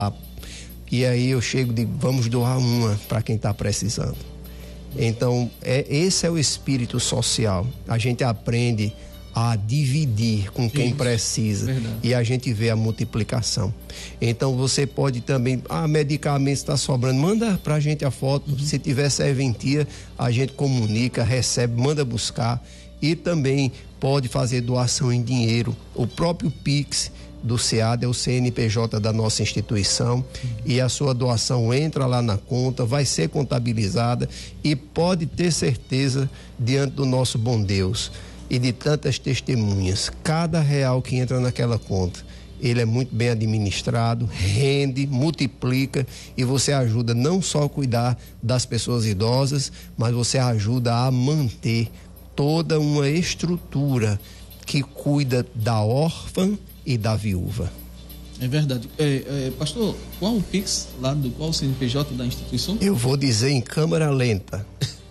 E aí eu chego e digo, vamos doar uma para quem está precisando. Então, esse é o espírito social. A gente aprende a dividir com quem precisa. Verdade. E a gente vê a multiplicação. Então você pode também, medicamento está sobrando, manda pra gente a foto. Se tiver serventia, a gente comunica, recebe, manda buscar. E também pode fazer doação em dinheiro. O próprio Pix do SEAD é o CNPJ da nossa instituição, e a sua doação entra lá na conta, vai ser contabilizada, e pode ter certeza diante do nosso bom Deus e de tantas testemunhas, cada real que entra naquela conta, ele é muito bem administrado, rende, multiplica, e você ajuda não só a cuidar das pessoas idosas, mas você ajuda a manter toda uma estrutura que cuida da órfã e da viúva. É verdade. Pastor, qual o Pix lá qual o CNPJ da instituição? Eu vou dizer em câmera lenta.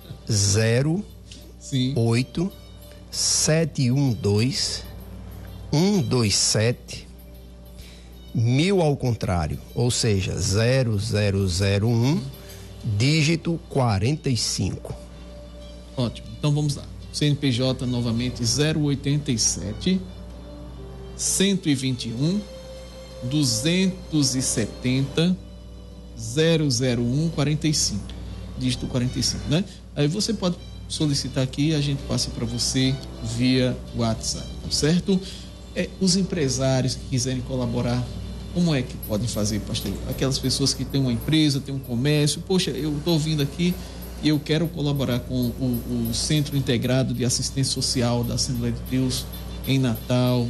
08 712 127 1000 ao contrário, ou seja, 0001 dígito 45. Ótimo. Então vamos lá. CNPJ novamente 087 121 270 001 45, dígito 45, né? Aí você pode solicitar aqui e a gente passa para você via WhatsApp, certo? Os empresários que quiserem colaborar, como é que podem fazer, pastor? Aquelas pessoas que têm uma empresa, têm um comércio, poxa, eu estou vindo aqui e eu quero colaborar com o Centro Integrado de Assistência Social da Assembleia de Deus em Natal,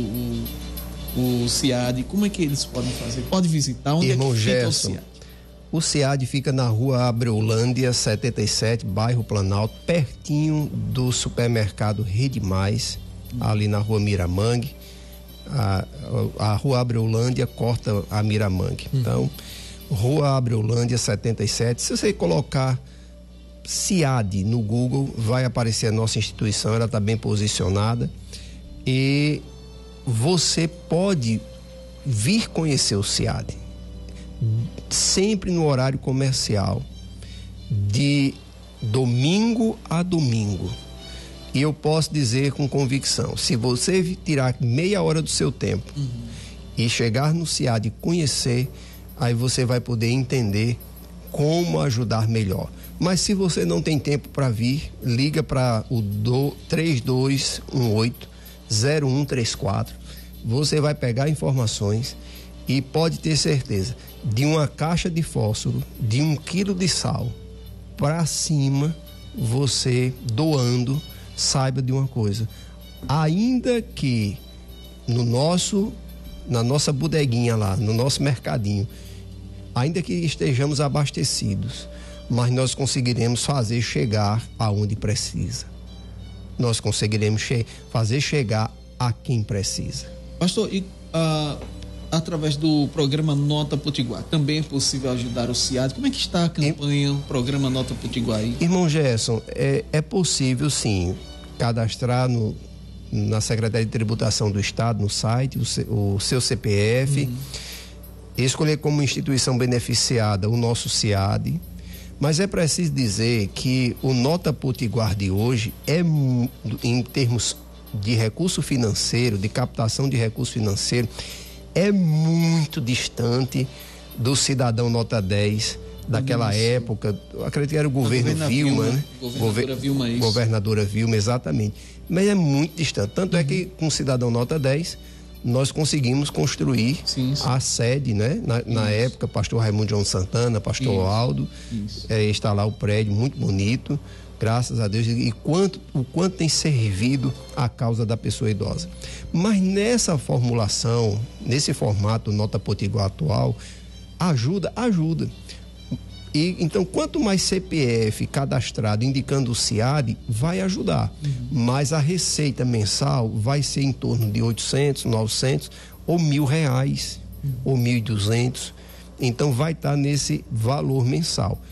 o SEAD, como é que eles podem fazer? Pode visitar? Onde Irmão é que fica o SEAD? O SEAD fica na rua Abreulândia 77, bairro Planalto, pertinho do supermercado Rede Mais, ali na rua Miramangue. A rua Abreulândia corta a Miramangue. Então, rua Abreulândia 77, se você colocar SEAD no Google, vai aparecer a nossa instituição, ela está bem posicionada, e você pode vir conhecer o SEAD sempre no horário comercial, de domingo a domingo. E eu posso dizer com convicção, se você tirar meia hora do seu tempo e chegar no SEAD e conhecer, aí você vai poder entender como ajudar melhor. Mas se você não tem tempo para vir, liga para o 3218-0134. Você vai pegar informações e pode ter certeza, de uma caixa de fósforo, de 1 quilo de sal para cima, você doando, saiba de uma coisa, ainda que na nossa bodeguinha lá, no nosso mercadinho, ainda que estejamos abastecidos, mas nós conseguiremos fazer chegar aonde precisa. Nós conseguiremos fazer chegar a quem precisa. Pastor, e através do programa Nota Potiguar, também é possível ajudar o SEAD? Como é que está a campanha, o programa Nota Potiguar aí? Irmão Gerson, é possível sim cadastrar na Secretaria de Tributação do Estado, no site, o seu CPF, escolher como instituição beneficiada o nosso SEAD, mas é preciso dizer que o Nota Potiguar de hoje em termos de recurso financeiro, de captação de recurso financeiro, é muito distante do cidadão nota 10 daquela época. Eu acredito que era o governo Vilma, né? Governadora Vilma, exatamente. Mas é muito distante. Tanto é que com o cidadão nota 10 nós conseguimos construir a sede, né? Na época, pastor Raimundo João Santana, pastor Aldo, está lá o prédio, muito bonito, graças a Deus, e o quanto tem servido a causa da pessoa idosa. Mas nessa formulação, nesse formato Nota Potiguar atual, ajuda. E então, quanto mais CPF cadastrado indicando o SEAD, vai ajudar. Mas a receita mensal vai ser em torno de 800, 900 ou R$1.000 ou 1.200. Então vai estar nesse valor mensal.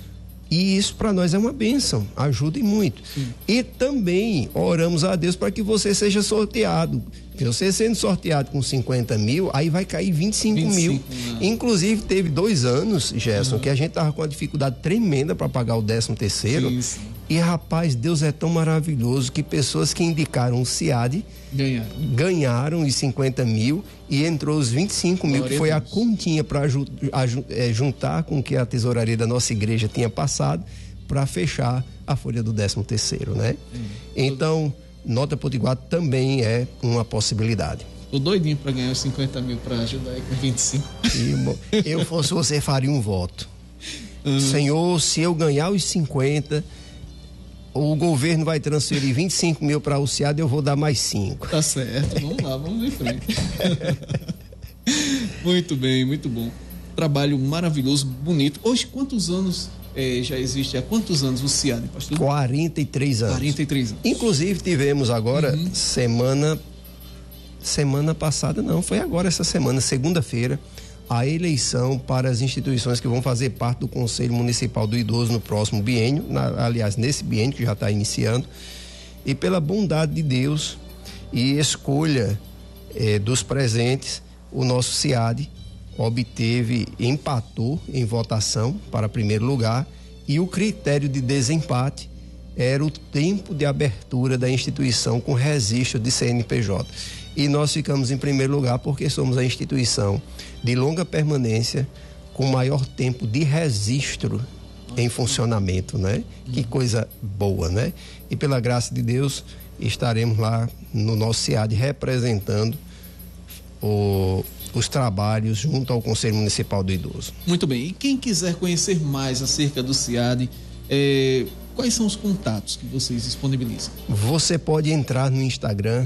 E isso para nós é uma bênção, ajuda e muito. Sim. E também oramos a Deus para que você seja sorteado. Porque você sendo sorteado com 50 mil, aí vai cair 25 mil. Né? Inclusive, teve 2 anos, Gerson, que a gente tava com uma dificuldade tremenda para pagar o 13º. Sim. E, rapaz, Deus é tão maravilhoso que pessoas que indicaram o CIAD ganharam os 50 mil e entrou os 25 mil, que foi a continha para juntar com o que a tesouraria da nossa igreja tinha passado para fechar a folha do 13º, né? Então, Nota Potiguar também é uma possibilidade. Tô doidinho para ganhar os 50 mil para ajudar aí com 25. Eu fosse você, faria um voto. Senhor, se eu ganhar os 50, o governo vai transferir 25 mil para o CIAD, eu vou dar mais 5. Tá certo, vamos lá, vamos em frente. Muito bem, muito bom. Trabalho maravilhoso, bonito. Hoje, quantos anos já existe? Há quantos anos o CIAD, pastor? 43 anos. 43 anos. Inclusive, tivemos agora, semana passada, não, foi agora essa semana, segunda-feira, a eleição para as instituições que vão fazer parte do Conselho Municipal do Idoso no próximo biênio, aliás, nesse biênio que já está iniciando, e pela bondade de Deus e escolha dos presentes, o nosso CIAD empatou em votação para primeiro lugar, e o critério de desempate era o tempo de abertura da instituição com registro de CNPJ. E nós ficamos em primeiro lugar porque somos a instituição de longa permanência com maior tempo de registro em funcionamento, né? Que coisa boa, né? E pela graça de Deus estaremos lá no nosso CIAD representando os trabalhos junto ao Conselho Municipal do Idoso. Muito bem. E quem quiser conhecer mais acerca do CIAD, quais são os contatos que vocês disponibilizam? Você pode entrar no Instagram,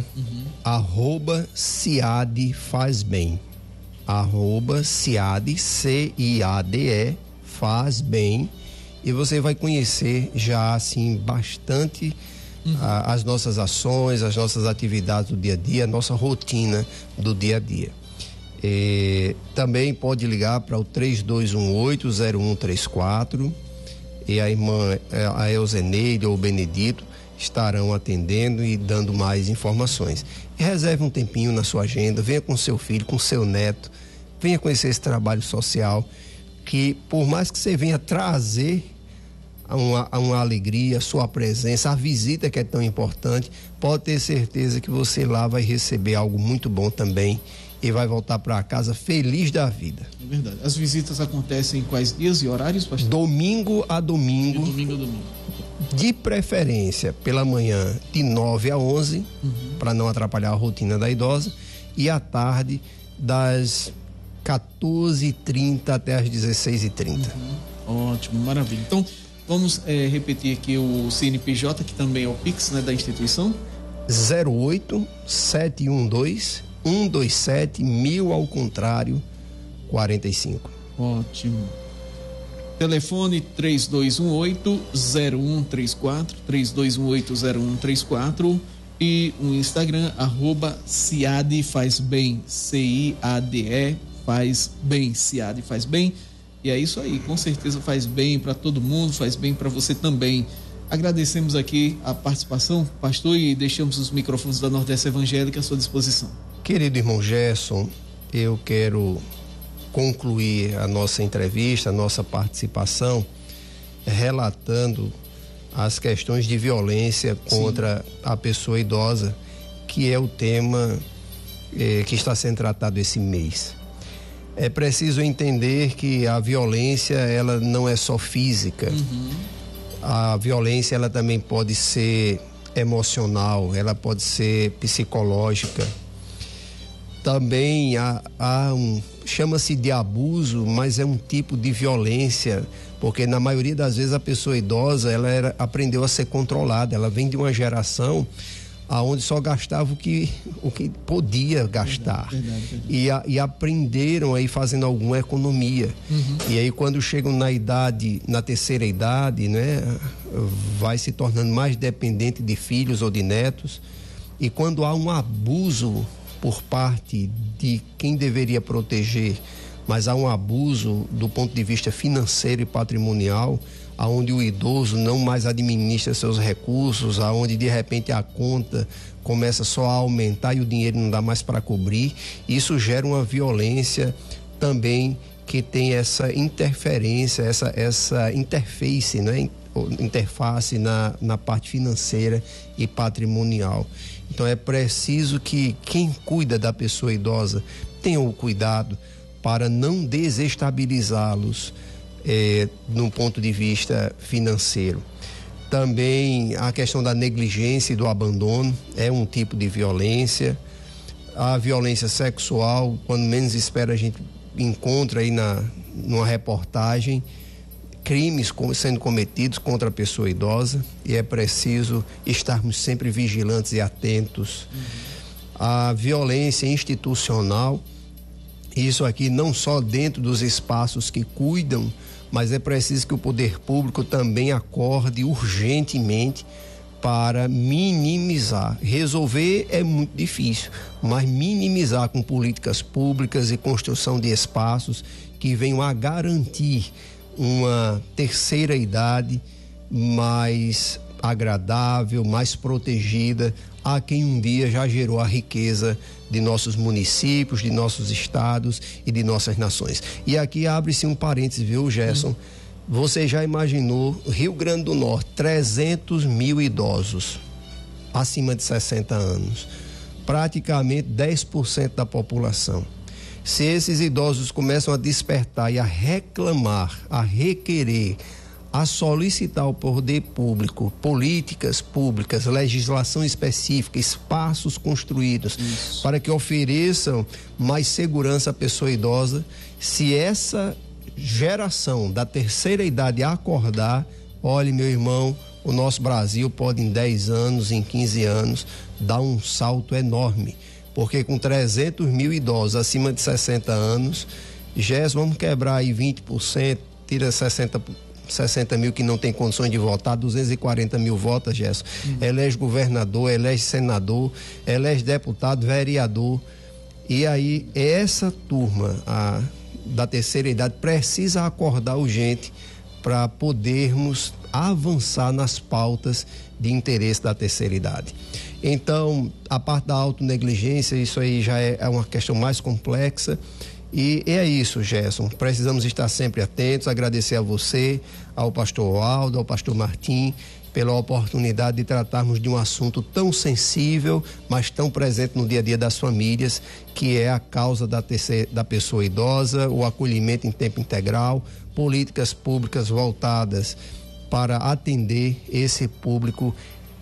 @CIADFazBem. @CIADE, CIADE, faz bem. E você vai conhecer já, assim, bastante as nossas ações, as nossas atividades do dia a dia, a nossa rotina do dia a dia. Também pode ligar para o 3218-0134 e a irmã, a Elzeneide ou o Benedito estarão atendendo e dando mais informações. E reserve um tempinho na sua agenda, venha com seu filho, com seu neto, venha conhecer esse trabalho social que, por mais que você venha trazer uma alegria, sua presença, a visita que é tão importante, pode ter certeza que você lá vai receber algo muito bom também e vai voltar para casa feliz da vida. É verdade. As visitas acontecem em quais dias e horários, pastor? Domingo a domingo. De domingo a domingo. De preferência pela manhã de 9 a 11, para não atrapalhar a rotina da idosa, e à tarde das 14h30 até as 16h30. Ótimo, maravilha. Então, vamos repetir aqui o CNPJ, que também é o Pix, né, da instituição. 08-712-127-1000 ao contrário 45. Ótimo. Telefone 3218-0134, 3218-0134, e o Instagram, @CIADE faz bem, CIADE faz bem, CIADE faz bem. E é isso aí, com certeza faz bem para todo mundo, faz bem para você também. Agradecemos aqui a participação, pastor, e deixamos os microfones da Nordeste Evangélica à sua disposição. Querido irmão Gerson, eu quero concluir a nossa entrevista, a nossa participação, relatando as questões de violência contra a pessoa idosa, que é o tema que está sendo tratado esse mês. É preciso entender que a violência, ela não é só física. A violência, ela também pode ser emocional, ela pode ser psicológica. Também chama-se de abuso, mas é um tipo de violência, porque na maioria das vezes a pessoa idosa, ela aprendeu a ser controlada, ela vem de uma geração aonde só gastava o que podia gastar. Verdade. E aprenderam aí fazendo alguma economia. E aí quando chegam na terceira idade, né, vai se tornando mais dependente de filhos ou de netos. E quando há um abuso por parte de quem deveria proteger mas há um abuso do ponto de vista financeiro e patrimonial, aonde o idoso não mais administra seus recursos, aonde de repente a conta começa só a aumentar e o dinheiro não dá mais para cobrir. Isso gera uma violência também que tem essa interferência, essa interface, né? Interface na parte financeira e patrimonial. Então é preciso que quem cuida da pessoa idosa tenha o cuidado para não desestabilizá-los no ponto de vista financeiro. Também a questão da negligência e do abandono é um tipo de violência. A violência sexual, quando menos espera, a gente encontra aí numa reportagem crimes sendo cometidos contra a pessoa idosa, e é preciso estarmos sempre vigilantes e atentos. A violência institucional, isso aqui não só dentro dos espaços que cuidam, mas é preciso que o poder público também acorde urgentemente para minimizar. Resolver é muito difícil, mas minimizar com políticas públicas e construção de espaços que venham a garantir uma terceira idade mais agradável, mais protegida a quem um dia já gerou a riqueza de nossos municípios, de nossos estados e de nossas nações. E aqui abre-se um parênteses, viu, Gerson? Você já imaginou Rio Grande do Norte, 300 mil idosos acima de 60 anos, praticamente 10% da população. Se esses idosos começam a despertar e a reclamar, a requerer, a solicitar ao poder público políticas públicas, legislação específica, espaços construídos para que ofereçam mais segurança à pessoa idosa, se essa geração da terceira idade acordar, olhe, meu irmão, o nosso Brasil pode em 10 anos, em 15 anos, dar um salto enorme, porque com 300 mil idosos acima de 60 anos, vamos quebrar aí 20%, tira 60 mil que não tem condições de votar, 240 mil votos, Gerson. Elege governador, elege senador, elege deputado, vereador. E aí, essa turma da terceira idade precisa acordar urgente para podermos avançar nas pautas de interesse da terceira idade. Então, a parte da autonegligência, isso aí já é uma questão mais complexa. E é isso, Gerson. Precisamos estar sempre atentos, agradecer a você, ao pastor Aldo, ao pastor Martim, pela oportunidade de tratarmos de um assunto tão sensível, mas tão presente no dia a dia das famílias, que é a causa da pessoa idosa, o acolhimento em tempo integral, políticas públicas voltadas para atender esse público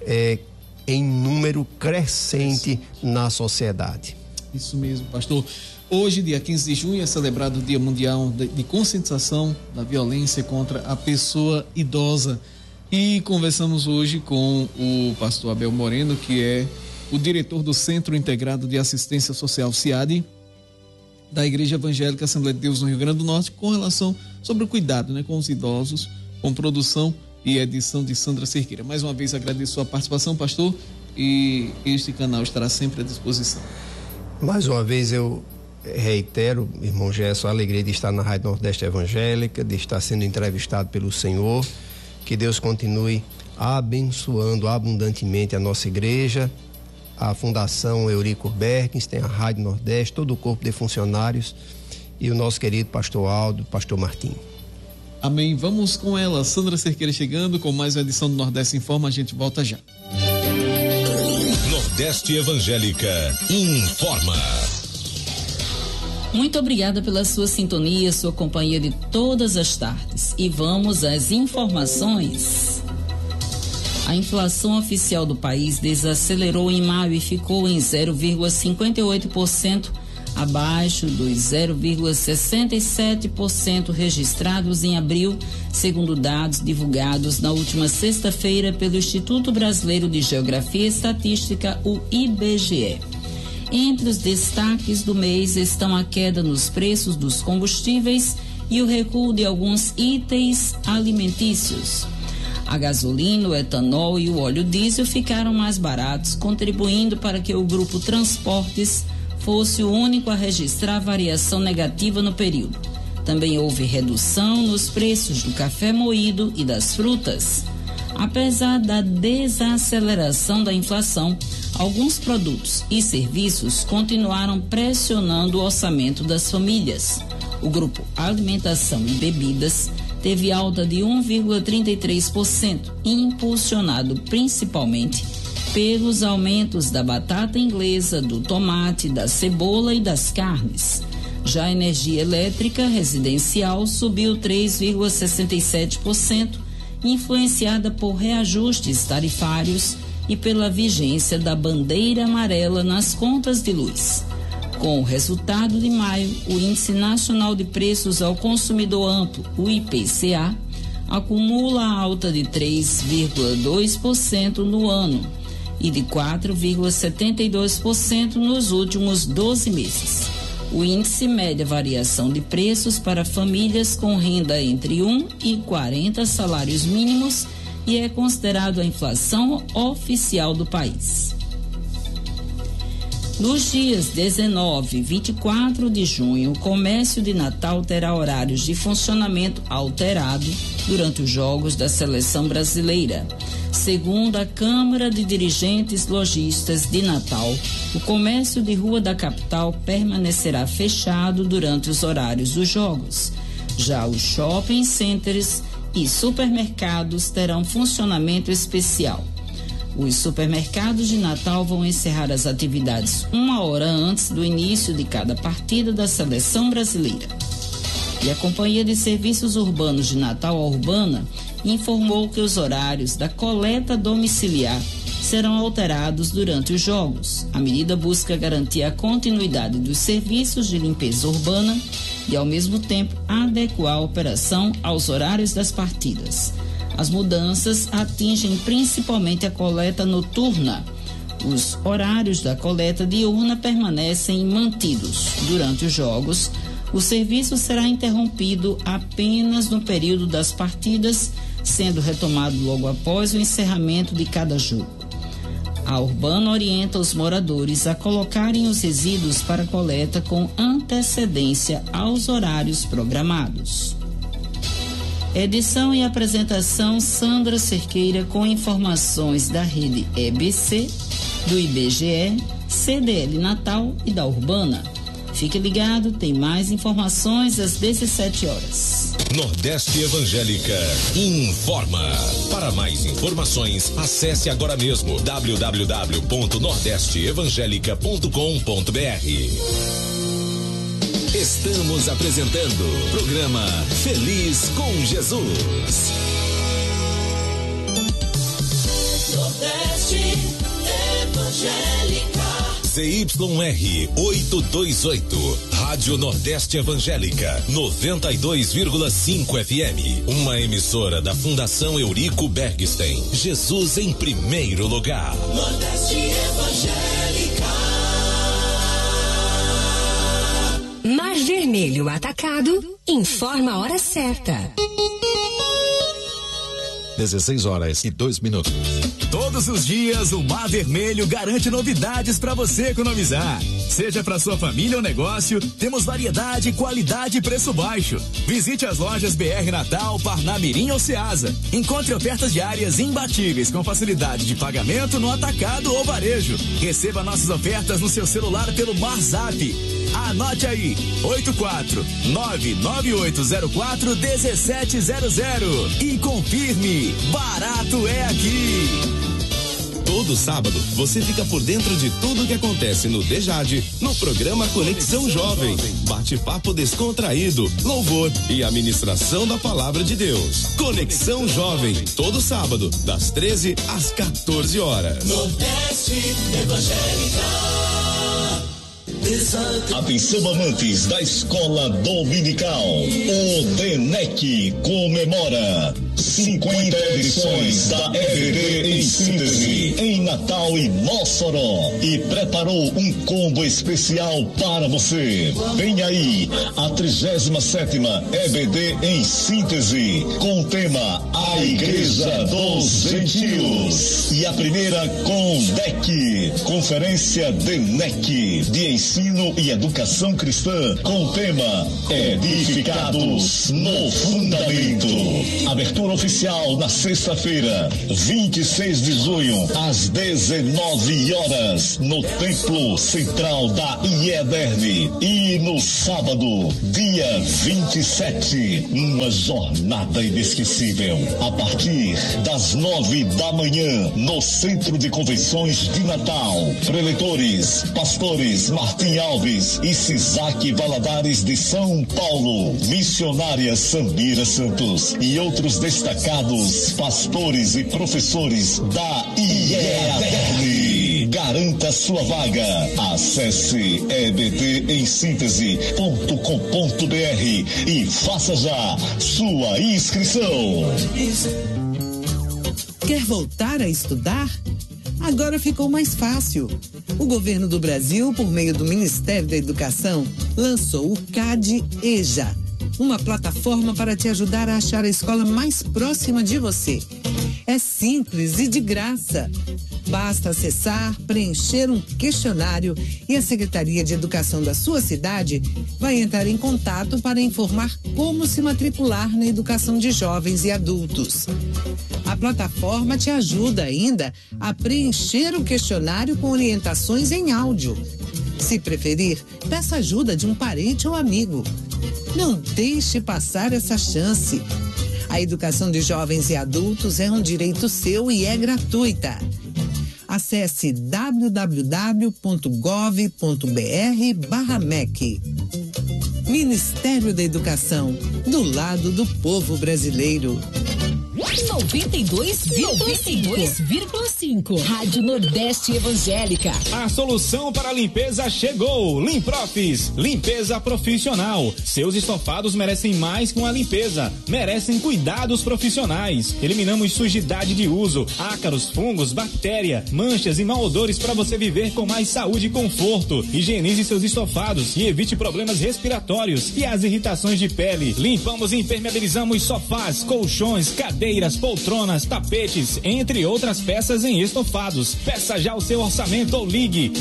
em número crescente na sociedade. Isso mesmo, pastor. Hoje, dia 15 de junho, é celebrado o Dia Mundial de Conscientização da Violência contra a Pessoa Idosa. E conversamos hoje com o pastor Abel Moreno, que é o diretor do Centro Integrado de Assistência Social, CIAD, da Igreja Evangélica Assembleia de Deus no Rio Grande do Norte, com relação sobre o cuidado, com os idosos, com produção e edição de Sandra Cerqueira. Mais uma vez agradeço a sua participação, pastor, e este canal estará sempre à disposição. Mais uma vez eu reitero, irmão Gerson, a alegria de estar na Rádio Nordeste Evangélica, de estar sendo entrevistado pelo Senhor. Que Deus continue abençoando abundantemente a nossa igreja, a Fundação Eurico Berkins, tem a Rádio Nordeste, todo o corpo de funcionários e o nosso querido pastor Aldo, pastor Martim. Amém. Vamos com ela, Sandra Cerqueira chegando com mais uma edição do Nordeste Informa. A gente volta já. Nordeste Evangélica informa. Muito obrigada pela sua sintonia, sua companhia de todas as tardes. E vamos às informações. A inflação oficial do país desacelerou em maio e ficou em 0,58%, abaixo dos 0,67% registrados em abril, segundo dados divulgados na última sexta-feira pelo Instituto Brasileiro de Geografia e Estatística, o IBGE. Entre os destaques do mês estão a queda nos preços dos combustíveis e o recuo de alguns itens alimentícios. A gasolina, o etanol e o óleo diesel ficaram mais baratos, contribuindo para que o grupo Transportes fosse o único a registrar variação negativa no período. Também houve redução nos preços do café moído e das frutas. Apesar da desaceleração da inflação, alguns produtos e serviços continuaram pressionando o orçamento das famílias. O grupo Alimentação e Bebidas teve alta de 1,33%, impulsionado principalmente pelos aumentos da batata inglesa, do tomate, da cebola e das carnes. Já a energia elétrica residencial subiu 3,67%, influenciada por reajustes tarifários e pela vigência da bandeira amarela nas contas de luz. Com o resultado de maio, o Índice Nacional de Preços ao Consumidor Amplo, o IPCA, acumula alta de 3,2% no ano e de 4,72% nos últimos 12 meses. O índice mede a variação de preços para famílias com renda entre 1 e 40 salários mínimos e é considerado a inflação oficial do país. Nos dias 19 e 24 de junho, o comércio de Natal terá horários de funcionamento alterado durante os Jogos da Seleção Brasileira. Segundo a Câmara de Dirigentes Lojistas de Natal, o comércio de rua da capital permanecerá fechado durante os horários dos jogos. Já os shopping centers e supermercados terão funcionamento especial. Os supermercados de Natal vão encerrar as atividades 1 hora antes do início de cada partida da seleção brasileira. E a Companhia de Serviços Urbanos de Natal, a Urbana, informou que os horários da coleta domiciliar serão alterados durante os jogos. A medida busca garantir a continuidade dos serviços de limpeza urbana e, ao mesmo tempo, adequar a operação aos horários das partidas. As mudanças atingem principalmente a coleta noturna. Os horários da coleta diurna permanecem mantidos. Durante os jogos, o serviço será interrompido apenas no período das partidas, sendo retomado logo após o encerramento de cada jogo. A Urbana orienta os moradores a colocarem os resíduos para coleta com antecedência aos horários programados. Edição e apresentação Sandra Cerqueira, com informações da rede EBC, do IBGE, CDL Natal e da Urbana. Fique ligado, tem mais informações às 17 horas. Nordeste Evangélica informa. Para mais informações, acesse agora mesmo www.nordesteevangelica.com.br. Estamos apresentando programa Feliz com Jesus. Nordeste Evangélica. ZYR 828, Rádio Nordeste Evangélica, 92,5 FM. Uma emissora da Fundação Eurico Bergstein. Jesus em primeiro lugar. Nordeste Evangélica. Mar Vermelho Atacado informa a hora certa. 16h02. Todos os dias o Mar Vermelho garante novidades para você economizar. Seja para sua família ou negócio, temos variedade, qualidade e preço baixo. Visite as lojas BR Natal, Parnamirim ou Ceasa. Encontre ofertas diárias imbatíveis com facilidade de pagamento no atacado ou varejo. Receba nossas ofertas no seu celular pelo MarZap. Anote aí, 84998041700 e confirme, barato é aqui. Todo sábado você fica por dentro de tudo que acontece no DEJAD, no programa Conexão Jovem. Bate-papo descontraído, louvor e a ministração da Palavra de Deus. Conexão Jovem, todo sábado, das 13 às 14 horas. Nordeste Evangélica. Atenção, amantes da escola dominical. O DENEC comemora 50 edições da EBD em síntese em Natal e Mossoró e preparou um combo especial para você. Vem aí a 37ª EBD em síntese com o tema A Igreja dos Gentios e a primeira com DEC, Conferência DENEC, de Ensino e Educação Cristã, com o tema Edificados no Fundamento. Abertura oficial na sexta-feira, 26 de junho, às 19 horas, no Templo Central da IEDERN. E no sábado, dia 27, uma jornada inesquecível. A partir das 9 da manhã, no Centro de Convenções de Natal. Preletores, pastores Martim Alves e Sisaque Valadares de São Paulo. Missionária Sambira Santos e outros destacados pastores e professores da IEDERN. Garanta sua vaga. Acesse ebdemsintese.com.br e faça já sua inscrição. Quer voltar a estudar? Agora ficou mais fácil. O governo do Brasil, por meio do Ministério da Educação, lançou o CAD-EJA, uma plataforma para te ajudar a achar a escola mais próxima de você. É simples e de graça. Basta acessar, preencher um questionário e a Secretaria de Educação da sua cidade vai entrar em contato para informar como se matricular na educação de jovens e adultos. A plataforma te ajuda ainda a preencher o questionário com orientações em áudio. Se preferir, peça ajuda de um parente ou amigo. Não deixe passar essa chance. A educação de jovens e adultos é um direito seu e é gratuita. Acesse www.gov.br/MEC. Ministério da Educação, do lado do povo brasileiro. 92,5 Rádio Nordeste Evangélica. A solução para a limpeza chegou. Limprofis, limpeza profissional. Seus estofados merecem mais que uma limpeza, merecem cuidados profissionais. Eliminamos sujidade de uso, ácaros, fungos, bactéria, manchas e mau odores para você viver com mais saúde e conforto. Higienize seus estofados e evite problemas respiratórios e as irritações de pele. Limpamos e impermeabilizamos sofás, colchões, cadeiras, poltronas, tapetes, entre outras peças em estofados. Peça já o seu orçamento ou ligue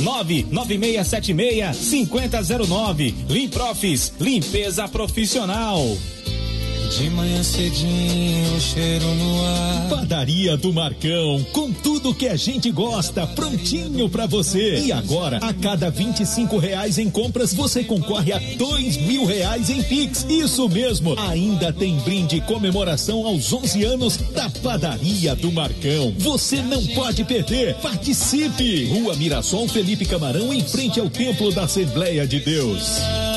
99676-5009. Limprofis, limpeza profissional. De manhã cedinho, cheiro no ar. Padaria do Marcão, com tudo que a gente gosta, prontinho pra você. E agora, a cada R$25 em compras, você concorre a R$2.000 em Pix. Isso mesmo, ainda tem brinde comemoração aos 11 anos da Padaria do Marcão. Você não pode perder, participe! Rua Mirassol Felipe Camarão, em frente ao Templo da Assembleia de Deus.